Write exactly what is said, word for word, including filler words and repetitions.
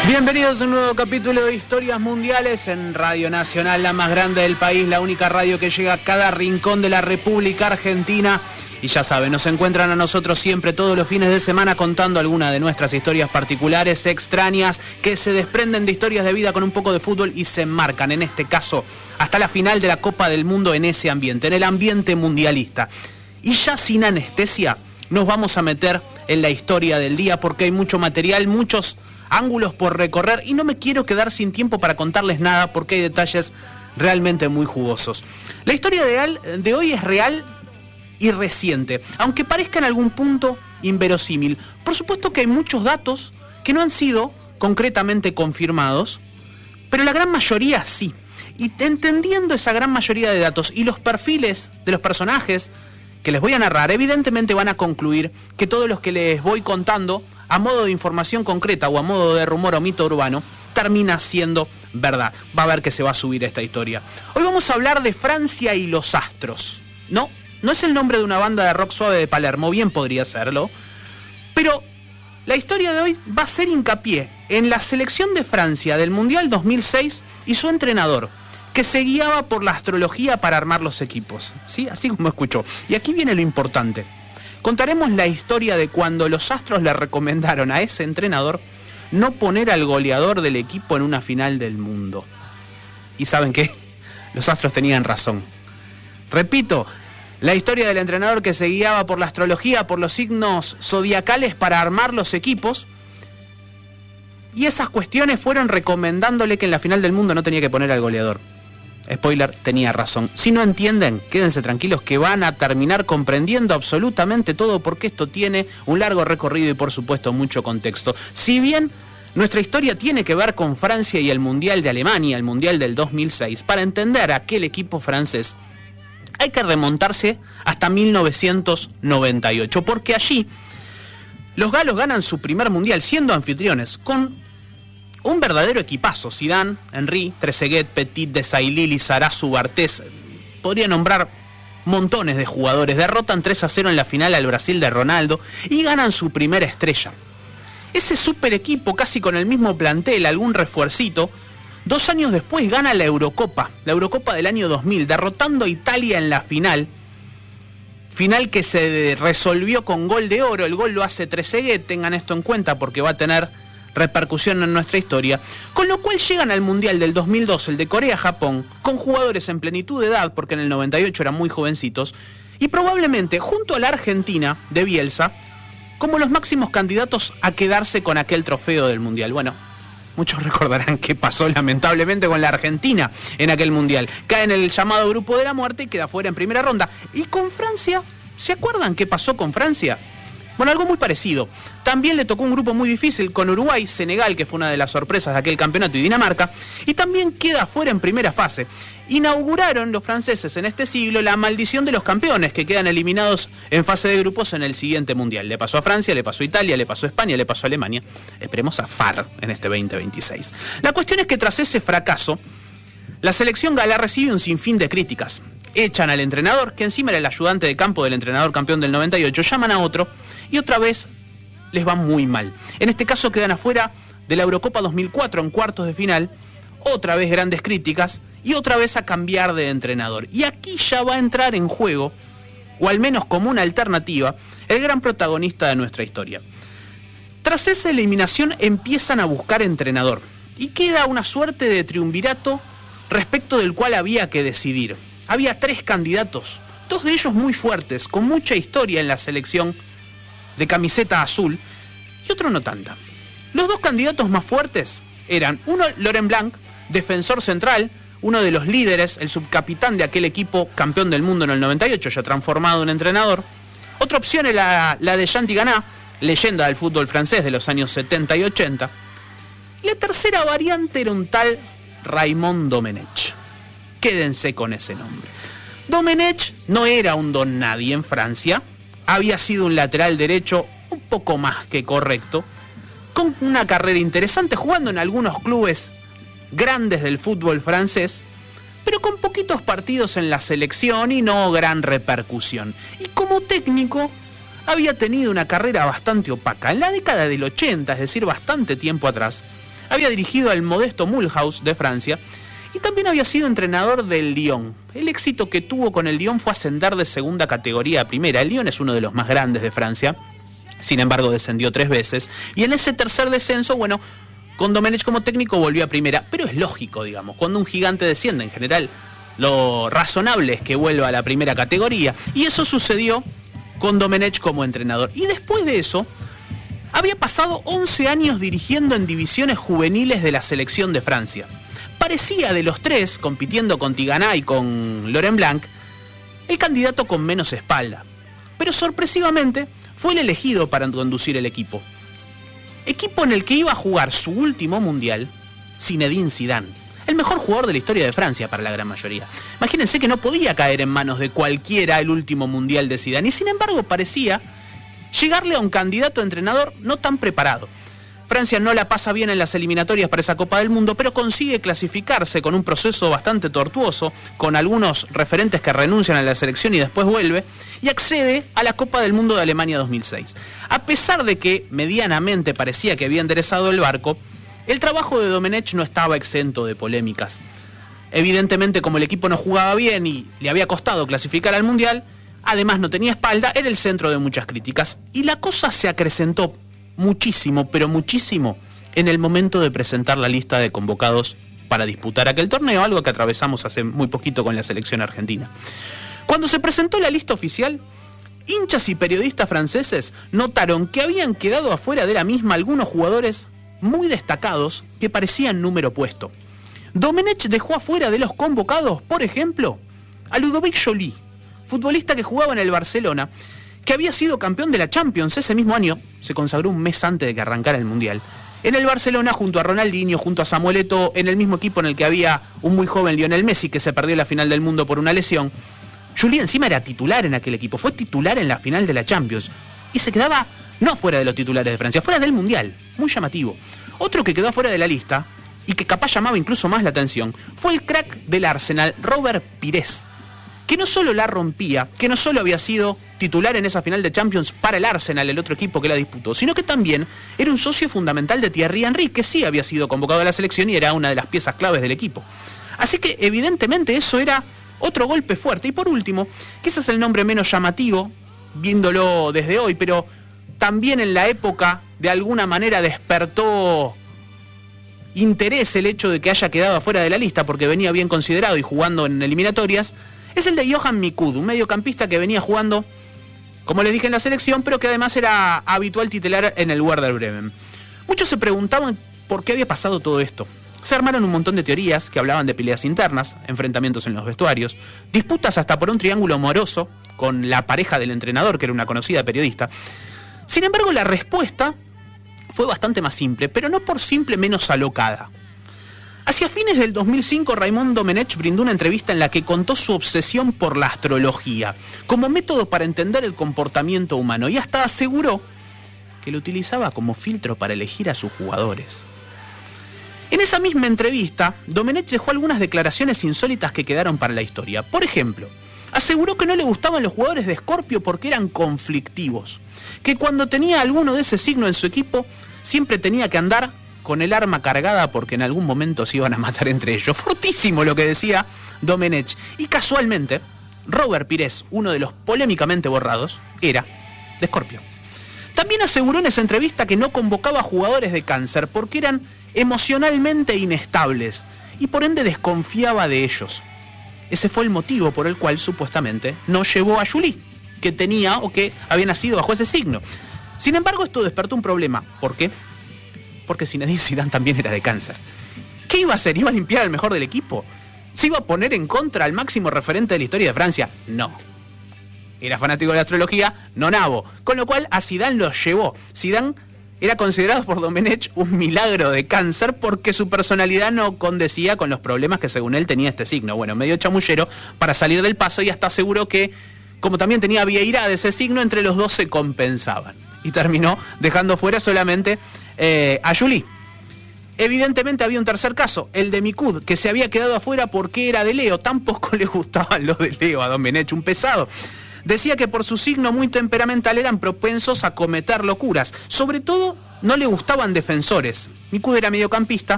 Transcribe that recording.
Bienvenidos a un nuevo capítulo de Historias Mundiales en Radio Nacional, la más grande del país, la única radio que llega a cada rincón de la República Argentina. Y ya saben, nos encuentran a nosotros siempre todos los fines de semana contando alguna de nuestras historias particulares, extrañas, que se desprenden de historias de vida con un poco de fútbol y se enmarcan, en este caso, hasta la final de la Copa del Mundo en ese ambiente, en el ambiente mundialista. Y ya sin anestesia, nos vamos a meter en la historia del día porque hay mucho material, muchos ángulos por recorrer y no me quiero quedar sin tiempo para contarles nada porque hay detalles realmente muy jugosos. La historia de, de hoy es real y reciente, aunque parezca en algún punto inverosímil. Por supuesto que hay muchos datos que no han sido concretamente confirmados, pero la gran mayoría sí. Y entendiendo esa gran mayoría de datos y los perfiles de los personajes que les voy a narrar, evidentemente van a concluir que todos los que les voy contando a modo de información concreta o a modo de rumor o mito urbano, termina siendo verdad. Va a ver que se va a subir esta historia. Hoy vamos a hablar de Francia y los Astros. No, no es el nombre de una banda de rock suave de Palermo, bien podría serlo, pero la historia de hoy va a ser hincapié en la selección de Francia del Mundial dos mil seis y su entrenador, que se guiaba por la astrología para armar los equipos, ¿sí? Así como escuchó. Y aquí viene lo importante. Contaremos la historia de cuando los Astros le recomendaron a ese entrenador no poner al goleador del equipo en una final del mundo. ¿Y saben qué? Los Astros tenían razón. Repito, la historia del entrenador que se guiaba por la astrología, por los signos zodiacales para armar los equipos. Y esas cuestiones fueron recomendándole que en la final del mundo no tenía que poner al goleador. Spoiler, tenía razón. Si no entienden, quédense tranquilos que van a terminar comprendiendo absolutamente todo porque esto tiene un largo recorrido y por supuesto mucho contexto. Si bien nuestra historia tiene que ver con Francia y el Mundial de Alemania, el Mundial del dos mil seis, para entender a aquel equipo francés hay que remontarse hasta mil novecientos noventa y ocho, porque allí los galos ganan su primer Mundial siendo anfitriones con un verdadero equipazo. Zidane, Henry, Trezeguet, Petit, Desailly, Lizarazu, Bartés. Podría nombrar montones de jugadores. Derrotan tres a cero en la final al Brasil de Ronaldo y ganan su primera estrella. Ese super equipo, casi con el mismo plantel, algún refuercito, dos años después gana la Eurocopa, la Eurocopa del año dos mil, derrotando a Italia en la final. Final que se resolvió con gol de oro. El gol lo hace Trezeguet, tengan esto en cuenta porque va a tener repercusión en nuestra historia, con lo cual llegan al Mundial del dos mil dos, el de Corea-Japón, con jugadores en plenitud de edad, porque en el noventa y ocho eran muy jovencitos, y probablemente junto a la Argentina de Bielsa, como los máximos candidatos a quedarse con aquel trofeo del Mundial. Bueno, muchos recordarán qué pasó lamentablemente con la Argentina en aquel Mundial. Cae en el llamado grupo de la muerte y queda fuera en primera ronda. Y con Francia, ¿se acuerdan qué pasó con Francia? Bueno, algo muy parecido. También le tocó un grupo muy difícil con Uruguay, Senegal, que fue una de las sorpresas de aquel campeonato, y Dinamarca, y también queda fuera en primera fase. Inauguraron los franceses en este siglo la maldición de los campeones, que quedan eliminados en fase de grupos en el siguiente Mundial. Le pasó a Francia, le pasó a Italia, le pasó a España, le pasó a Alemania. Esperemos a F A R en este veinte veintiséis. La cuestión es que tras ese fracaso, la selección galá recibe un sinfín de críticas. Echan al entrenador, que encima era el ayudante de campo del entrenador campeón del noventa y ocho, llaman a otro, y otra vez les va muy mal. En este caso quedan afuera de la Eurocopa dos mil cuatro en cuartos de final, otra vez grandes críticas y otra vez a cambiar de entrenador. Y aquí ya va a entrar en juego, o al menos como una alternativa, el gran protagonista de nuestra historia. Tras esa eliminación empiezan a buscar entrenador y queda una suerte de triunvirato respecto del cual había que decidir. Había tres candidatos, dos de ellos muy fuertes, con mucha historia en la selección de camiseta azul, y otro no tanta. Los dos candidatos más fuertes eran uno, Laurent Blanc, defensor central, uno de los líderes, el subcapitán de aquel equipo campeón del mundo en el noventa y ocho, ya transformado en entrenador. Otra opción era la, la de Jean Tigana, leyenda del fútbol francés de los años setenta y ochenta. Y la tercera variante era un tal Raymond Domenech. Quédense con ese nombre. Domenech no era un don nadie en Francia. Había sido un lateral derecho un poco más que correcto, con una carrera interesante, jugando en algunos clubes grandes del fútbol francés, pero con poquitos partidos en la selección y no gran repercusión. Y como técnico había tenido una carrera bastante opaca. En la década del ochenta, es decir, bastante tiempo atrás, había dirigido al modesto Mulhouse de Francia y también había sido entrenador del Lyon. El éxito que tuvo con el Lyon fue ascender de segunda categoría a primera. El Lyon es uno de los más grandes de Francia, sin embargo descendió tres veces, y en ese tercer descenso, bueno, con Domenech como técnico volvió a primera, pero es lógico, digamos, cuando un gigante desciende en general, lo razonable es que vuelva a la primera categoría, y eso sucedió con Domenech como entrenador. Y después de eso, había pasado once años dirigiendo en divisiones juveniles de la selección de Francia. Parecía de los tres, compitiendo con Tigana y con Laurent Blanc, el candidato con menos espalda. Pero sorpresivamente fue el elegido para conducir el equipo. Equipo en el que iba a jugar su último mundial Zinedine Zidane, el mejor jugador de la historia de Francia para la gran mayoría. Imagínense que no podía caer en manos de cualquiera el último mundial de Zidane, y sin embargo parecía llegarle a un candidato a entrenador no tan preparado. Francia no la pasa bien en las eliminatorias para esa Copa del Mundo, pero consigue clasificarse con un proceso bastante tortuoso, con algunos referentes que renuncian a la selección y después vuelve, y accede a la Copa del Mundo de Alemania dos mil seis. A pesar de que medianamente parecía que había enderezado el barco, el trabajo de Domenech no estaba exento de polémicas. Evidentemente, como el equipo no jugaba bien y le había costado clasificar al Mundial, además no tenía espalda, era el centro de muchas críticas. Y la cosa se acrecentó muchísimo, pero muchísimo, en el momento de presentar la lista de convocados para disputar aquel torneo, algo que atravesamos hace muy poquito con la selección argentina. Cuando se presentó la lista oficial, hinchas y periodistas franceses notaron que habían quedado afuera de la misma algunos jugadores muy destacados que parecían número puesto. Domenech dejó afuera de los convocados, por ejemplo, a Ludovic Joly, futbolista que jugaba en el Barcelona, que había sido campeón de la Champions ese mismo año, se consagró un mes antes de que arrancara el Mundial, en el Barcelona junto a Ronaldinho, junto a Samuel Eto'o, en el mismo equipo en el que había un muy joven Lionel Messi que se perdió la final del mundo por una lesión. Joly encima era titular en aquel equipo, fue titular en la final de la Champions y se quedaba no fuera de los titulares de Francia, fuera del Mundial, muy llamativo. Otro que quedó fuera de la lista y que capaz llamaba incluso más la atención fue el crack del Arsenal, Robert Pires, que no solo la rompía, que no solo había sido titular en esa final de Champions para el Arsenal, el otro equipo que la disputó, sino que también era un socio fundamental de Thierry Henry, que sí había sido convocado a la selección y era una de las piezas claves del equipo. Así que evidentemente eso era otro golpe fuerte. Y por último, que ese es el nombre menos llamativo, viéndolo desde hoy, pero también en la época de alguna manera despertó interés el hecho de que haya quedado afuera de la lista porque venía bien considerado y jugando en eliminatorias, es el de Johan Mikud, un mediocampista que venía jugando, como les dije, en la selección, pero que además era habitual titular en el Werder Bremen. Muchos se preguntaban por qué había pasado todo esto. Se armaron un montón de teorías que hablaban de peleas internas, enfrentamientos en los vestuarios, disputas hasta por un triángulo amoroso con la pareja del entrenador, que era una conocida periodista. Sin embargo, la respuesta fue bastante más simple, pero no por simple menos alocada. Hacia fines del dos mil cinco, Raymond Domenech brindó una entrevista en la que contó su obsesión por la astrología, como método para entender el comportamiento humano, y hasta aseguró que lo utilizaba como filtro para elegir a sus jugadores. En esa misma entrevista, Domenech dejó algunas declaraciones insólitas que quedaron para la historia. Por ejemplo, aseguró que no le gustaban los jugadores de Escorpio porque eran conflictivos, que cuando tenía alguno de ese signo en su equipo, siempre tenía que andar con el arma cargada porque en algún momento se iban a matar entre ellos. Fortísimo lo que decía Domenech. Y casualmente, Robert Pires, uno de los polémicamente borrados, era de Escorpio. También aseguró en esa entrevista que no convocaba a jugadores de Cáncer porque eran emocionalmente inestables y por ende desconfiaba de ellos. Ese fue el motivo por el cual supuestamente no llevó a Joly, que tenía o que había nacido bajo ese signo. Sin embargo, esto despertó un problema. ¿Por qué? Porque Zinedine Zidane también era de Cáncer. ¿Qué iba a hacer? ¿Iba a limpiar al mejor del equipo? ¿Se iba a poner en contra al máximo referente de la historia de Francia? No. Era fanático de la astrología, no nabo. Con lo cual a Zidane lo llevó. Zidane era considerado por Domenech un milagro de Cáncer porque su personalidad no condecía con los problemas que según él tenía este signo. Bueno, medio chamullero para salir del paso, y hasta aseguró que, como también tenía vieirá de ese signo, entre los dos se compensaban. Y terminó dejando fuera solamente eh, a Joly. Evidentemente había un tercer caso, el de Mikud, que se había quedado afuera porque era de Leo. Tampoco le gustaban los de Leo a Domenech, un pesado. Decía que por su signo muy temperamental eran propensos a cometer locuras. Sobre todo, no le gustaban defensores. Mikud era mediocampista